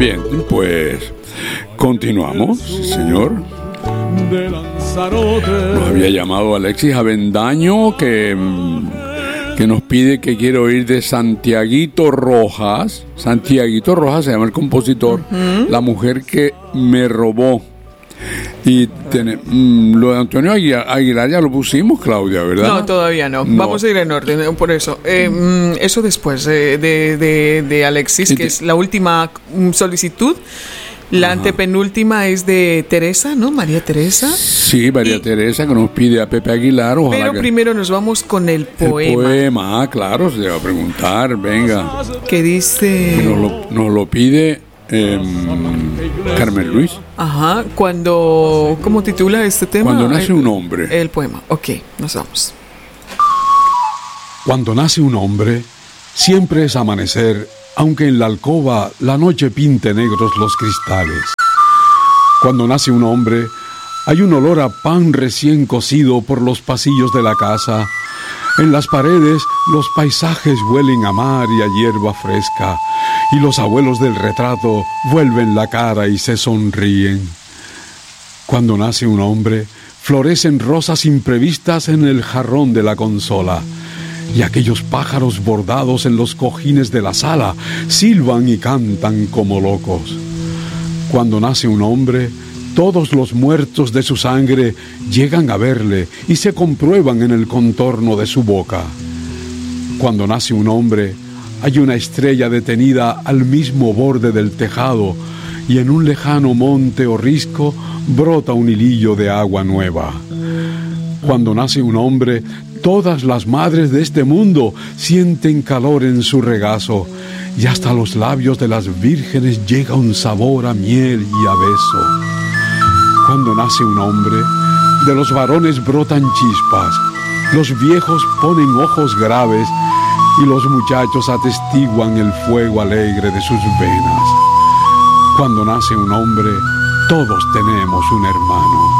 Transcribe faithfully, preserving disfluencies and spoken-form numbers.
Bien, pues continuamos, sí, señor. Nos había llamado Alexis Avendaño que, que nos pide que quiere oír de Santiaguito Rojas. Santiaguito Rojas se llama el compositor, uh-huh. La mujer que me robó. Y ten, mmm, lo de Antonio Aguilar, Aguilar ya lo pusimos, Claudia, ¿verdad? No, todavía no. no. Vamos a ir en orden, por eso. Eh, mm, eso después eh, de, de, de Alexis, que te... es la última solicitud. La Ajá. antepenúltima es de Teresa, ¿no? María Teresa. Sí, María y... Teresa, que nos pide a Pepe Aguilar. Ojalá Pero que... primero nos vamos con el poema. El poema, ah, claro, se va a preguntar, venga. ¿Qué dice? Que nos, lo, nos lo pide eh, Carmen Luis. Ajá, cuando... ¿Cómo titula este tema? Cuando nace el, un hombre. El poema, ok, nos vamos. Cuando nace un hombre, siempre es amanecer, aunque en la alcoba la noche pinte negros los cristales. Cuando nace un hombre, hay un olor a pan recién cocido por los pasillos de la casa. En las paredes los paisajes huelen a mar y a hierba fresca, y los abuelos del retrato vuelven la cara y se sonríen. Cuando nace un hombre, florecen rosas imprevistas en el jarrón de la consola, y aquellos pájaros bordados en los cojines de la sala silban y cantan como locos. Cuando nace un hombre, todos los muertos de su sangre llegan a verle y se comprueban en el contorno de su boca. Cuando nace un hombre, hay una estrella detenida al mismo borde del tejado, y en un lejano monte o risco brota un hilillo de agua nueva. Cuando nace un hombre, todas las madres de este mundo sienten calor en su regazo, y hasta los labios de las vírgenes llega un sabor a miel y a beso. Cuando nace un hombre, de los varones brotan chispas, los viejos ponen ojos graves y los muchachos atestiguan el fuego alegre de sus venas. Cuando nace un hombre, todos tenemos un hermano.